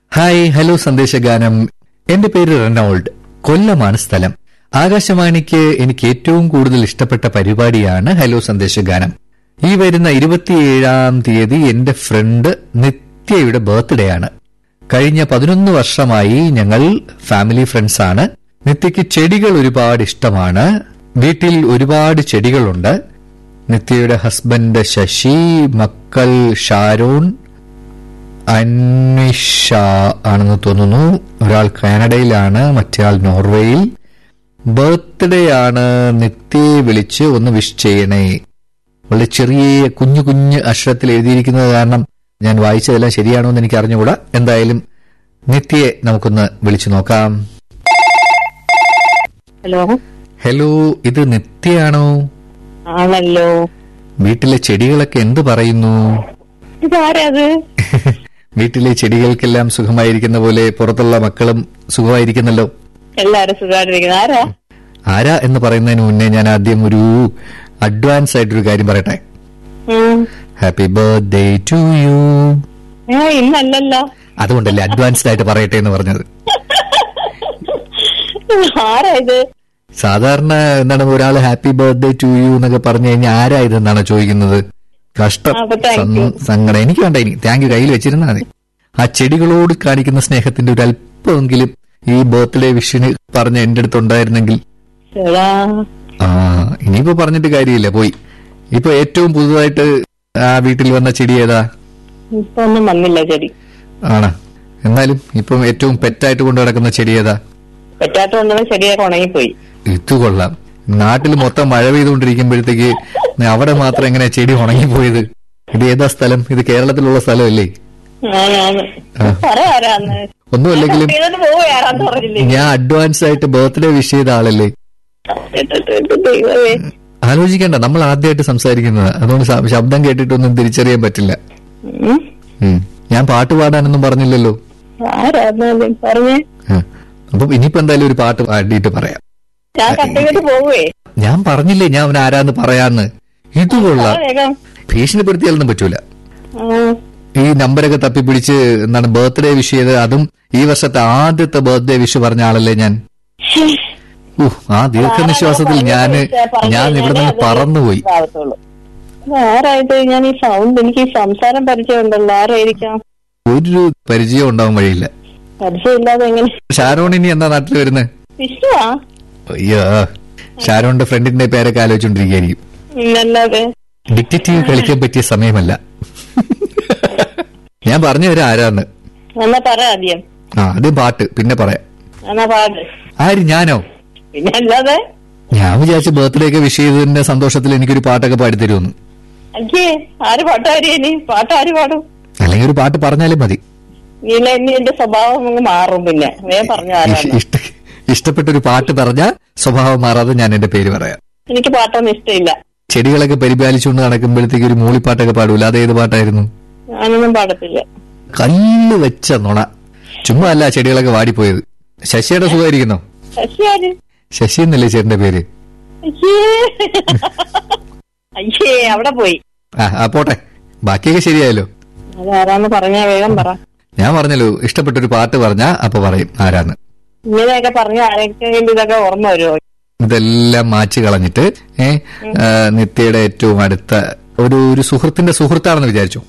Hi, hello സന്ദേശഗാനം. എന്റെ പേര് Reynold. കൊല്ലമാണ് സ്ഥലം. ആകാശവാണിക്ക് എനിക്ക് ഏറ്റവും കൂടുതൽ ഇഷ്ടപ്പെട്ട പരിപാടിയാണ് ഹലോ സന്ദേശഗാനം. ഈ വരുന്ന 27-ാം തീയതി എന്റെ ഫ്രണ്ട് നിത്യയുടെ ബർത്ത്ഡേ ആണ്. കഴിഞ്ഞ 11 വർഷമായി ഞങ്ങൾ ഫാമിലി ഫ്രണ്ട്സ് ആണ്. നിത്യയ്ക്ക് ചെടികൾ ഒരുപാട് ഇഷ്ടമാണ്. വീട്ടിൽ ഒരുപാട് ചെടികളുണ്ട്. നിത്യയുടെ ഹസ്ബൻഡ് ശശി, മക്കൾ ഷാരോൺ, അന്വിഷ ആണെന്ന് തോന്നുന്നു. ഒരാൾ കാനഡയിലാണ്, മറ്റേയാൾ നോർവേയിൽ. ബർത്ത്ഡേ ആണ്. നിത്യയെ വിളിച്ച് ഒന്ന് വിഷ് ചെയ്യണേ. വളരെ ചെറിയ കുഞ്ഞു കുഞ്ഞു അക്ഷരത്തിൽ എഴുതിയിരിക്കുന്നത് കാരണം ഞാൻ വായിച്ചതെല്ലാം ശരിയാണോ എന്ന് എനിക്ക് അറിഞ്ഞുകൂടാ. എന്തായാലും നിത്യയെ നമുക്കൊന്ന് വിളിച്ചു നോക്കാം. ഹലോ. ഹലോ, ഇത് നിത്യയാണോ? ആണല്ലോ. വീട്ടിലെ ചെടികളൊക്കെ എന്ത് പറയുന്നു? ഇതാരത്? വീട്ടിലെ ചെടികൾക്കെല്ലാം സുഖമായിരിക്കുന്ന പോലെ പുറത്തുള്ള മക്കളും സുഖമായിരിക്കുന്നല്ലോ. എല്ലാരും സുഖമായിട്ടിരിക്കുന്നു. ആരാ? ആരാ എന്ന് പറയുന്നതിന് മുന്നേ ഞാൻ ആദ്യം ഒരു അഡ്വാൻസ് ആയിട്ടൊരു കാര്യം പറയട്ടെ. Happy birthday to you. ഇന്നല്ലല്ലോ. അതുകൊണ്ടല്ലേ അഡ്വാൻസ്ഡ് ആയിട്ട് പറയട്ടെ എന്ന് പറഞ്ഞത്. ആരാ ഇത്? സാധാരണ എന്താണ് ഒരാൾ ഹാപ്പി ബർത്ത്ഡേ ടു യു എന്നൊക്കെ പറഞ്ഞു കഴിഞ്ഞാൽ ആരാ ഇതെന്നാണ് ചോദിക്കുന്നത്. കഷ്ടം, സങ്കടം. എനിക്ക് വേണ്ട. ഇനി താങ്ക് യു കയ്യിൽ വെച്ചിരുന്നാ മതി. ആ ചെടികളോട് കാണിക്കുന്ന സ്നേഹത്തിന്റെ ഒരു അല്പമെങ്കിലും ഈ ബർത്ത്ഡേ വിഷിന് പറഞ്ഞ എന്റെ അടുത്ത് ഉണ്ടായിരുന്നെങ്കിൽ. ഇനിയിപ്പോ പറഞ്ഞിട്ട് കാര്യമില്ല, പോയി. ഇപ്പൊ ഏറ്റവും പുതുതായിട്ട് ആ വീട്ടിൽ വന്ന ചെടി ഏതാ? ഇപ്പൊ ഒന്നും വന്നില്ല ചെടി. ആണോ? എന്നാലും ഇപ്പം ഏറ്റവും പെറ്റായിട്ട് കൊണ്ടു നടക്കുന്ന ചെടി ഏതാ? പെറ്റായിട്ട് കൊണ്ടുവന്ന ചെടിയൊക്കെ ഉണങ്ങിപ്പോയി. ഇത് കൊള്ളാം. നാട്ടിൽ മൊത്തം മഴ പെയ്തുകൊണ്ടിരിക്കുമ്പോഴത്തേക്ക് അവിടെ മാത്രം എങ്ങനെ ചെടി ഉണങ്ങിപ്പോയത്? ഇത് ഏതാ സ്ഥലം? ഇത് കേരളത്തിലുള്ള സ്ഥലമല്ലേ? ഒന്നുമല്ലെങ്കിലും ഞാൻ അഡ്വാൻസ് ആയിട്ട് ബർത്ത്ഡേ വിഷ് ചെയ്ത ആളല്ലേ. ആലോചിക്കണ്ട, നമ്മൾ ആദ്യമായിട്ട് സംസാരിക്കുന്നത്. അതുകൊണ്ട് ശബ്ദം കേട്ടിട്ടൊന്നും തിരിച്ചറിയാൻ പറ്റില്ല. ഞാൻ പാട്ട് പാടാനൊന്നും പറഞ്ഞില്ലല്ലോ. അപ്പൊ ഇനിയിപ്പോ എന്തായാലും ഒരു പാട്ട് പാടിയിട്ട് പറയാം. ഞാൻ പറഞ്ഞില്ലേ ഞാൻ അവൻ ആരാന്ന് പറയാന്ന്. ഇത് കൊള്ളാം. ഭീഷണിപ്പെടുത്തിയാലൊന്നും പറ്റൂല. ഈ നമ്പരൊക്കെ തപ്പിപ്പിടിച്ച് എന്താണ് ബർത്ത്ഡേ വിഷ് ചെയ്ത്, അതും ഈ വർഷത്തെ ആദ്യത്തെ ബർത്ത്ഡേ വിഷ് പറഞ്ഞ ആളല്ലേ ഞാൻ. ആ ദീർഘനിശ്വാസത്തിൽ ഞാൻ ഇവിടെ നിന്ന് പറന്നുപോയി. എനിക്ക് സംസാരം പരിചയമുണ്ടല്ലോ. ആരായിരിക്കാം? ഒരു പരിചയം ഉണ്ടാവാൻ വഴിയില്ല. പരിചയമില്ലാതെ എങ്ങനെ? ഷാരോൺ ഇനി എന്താ നാട്ടിൽ വരുന്നത്? അയ്യോ, ഷാരോണിന്റെ ഫ്രണ്ടിന്റെ പേരൊക്കെ ആലോചിച്ചോണ്ടിരിക്കുകയായിരിക്കും. ഡിക്റ്റേറ്റീവ് കളിക്കാൻ പറ്റിയ സമയമല്ല. ഞാൻ പറഞ്ഞു തരാം ആരാന്ന്. ആദ്യം പാട്ട്, പിന്നെ പറയാം. ആര്? ഞാനോ? പിന്നെ അല്ലാതെ. ഞാൻ വിചാരിച്ചു ബർത്ത്ഡേ ഒക്കെ വിഷ് ചെയ്തതിന്റെ സന്തോഷത്തിൽ എനിക്കൊരു പാട്ടൊക്കെ പാടിത്തരുമെന്ന്. ആര് പാട്ടാര് പാടും? അല്ലെങ്കിൽ ഒരു പാട്ട് പറഞ്ഞാലും മതി. എന്റെ സ്വഭാവം മാറും. പിന്നെ ഇഷ്ടപ്പെട്ടൊരു പാട്ട് പറഞ്ഞാൽ സ്വഭാവം മാറാതെ ഞാൻ എന്റെ പേര് പറയാം. എനിക്ക് പാട്ടൊന്നും ഇഷ്ടമില്ല. ചെടികളൊക്കെ പരിപാലിച്ചുകൊണ്ട് നടക്കുമ്പോഴത്തേക്ക് ഒരു മൂളിപ്പാട്ടൊക്കെ പാടൂല. അത് ഏത് പാട്ടായിരുന്നു? ഞാനൊന്നും പാടത്തില്ല. കല്ല് വെച്ച നുണ. ചുമ്മാ അല്ല ചെടികളൊക്കെ വാടിപ്പോയത്. ശശിയുടെ സുഖമായിരിക്കുന്നോ? ശശി എന്നല്ലേ ചേട്ടന്റെ പേര്? അവിടെ പോയി. പോട്ടെ, ബാക്കിയൊക്കെ ശരിയായല്ലോ. അതാരാന്ന് പറഞ്ഞാ വേഗം പറ. ഞാൻ പറഞ്ഞല്ലോ, ഇഷ്ടപ്പെട്ടൊരു പാട്ട് പറഞ്ഞാ അപ്പൊ പറയും ആരാന്ന്. ഇങ്ങനെയൊക്കെ പറഞ്ഞ ആരെങ്കിലും ഇതൊക്കെ ഓർമ്മ വരുമോ? ഇതെല്ലാം മാച്ച് കളഞ്ഞിട്ട് നിത്യയുടെ ഏറ്റവും അടുത്ത ഒരു സുഹൃത്തിന്റെ സുഹൃത്താണെന്ന് വിചാരിച്ചു.